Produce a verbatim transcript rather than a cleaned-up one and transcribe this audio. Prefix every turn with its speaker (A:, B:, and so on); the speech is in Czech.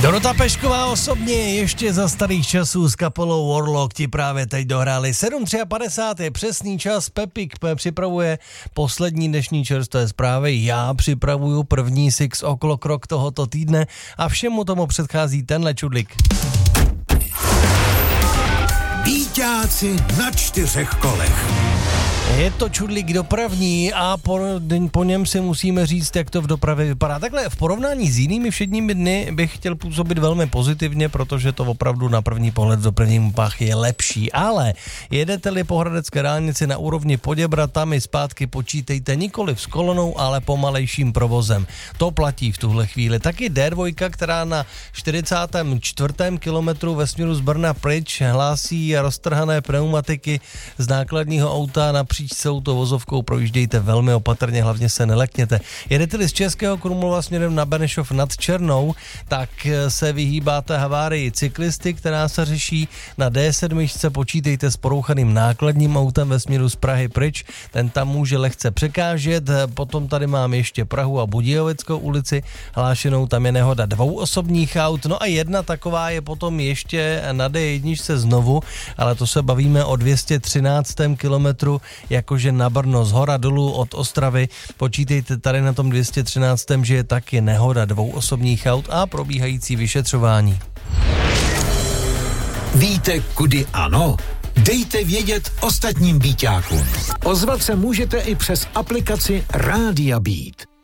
A: Dorota Pešková osobně ještě za starých časů s kapelou Warlock ti právě teď dohráli. sedm padesát tři je přesný čas, Pepik připravuje poslední dnešní čerstvé zprávy, já připravuju první Six O'Clock Rock tohoto týdne a všemu tomu předchází tenhle čudlik.
B: Bíťáci na čtyřech kolech.
A: Je to čudlík dopravní a po, po něm si musíme říct, jak to v dopravě vypadá. Takhle v porovnání s jinými všedními dny bych chtěl působit velmi pozitivně, protože to opravdu na první pohled v dopravním pách je lepší. Ale jedete-li po hradecké dálnici na úrovni Poděbrad, tam i zpátky počítejte nikoli s kolonou, ale pomalejším provozem. To platí v tuhle chvíli. Taky D dva, která na čtyřicátém čtvrtém kilometru ve směru z Brna pryč hlásí roztrhané pneumatiky z nákladního auta napříč celou tou vozovkou, projíždějte velmi opatrně, hlavně se nelekněte. Jedete-li z Českého Krumlova směrem na Benešov nad Černou, tak se vyhýbáte havárii cyklisty, která se řeší na D sedm. Počítejte s porouchaným nákladním autem ve směru z Prahy pryč, ten tam může lehce překážet. Potom tady mám ještě Prahu a Budějovickou ulici, hlášenou tam je nehoda dvou osobních aut, no a jedna taková je potom ještě na D jedna znovu, ale to se bavíme o dvě stě třináctém kilometru, jakože na Brno z hora dolů od Ostravy. Počítejte tady na tom dvě stě třináctém, že je taky nehoda dvou osobních aut a probíhající vyšetřování.
B: Víte, kudy ano? Dejte vědět ostatním bíťákům. Ozvat se můžete i přes aplikaci Rádia Beat.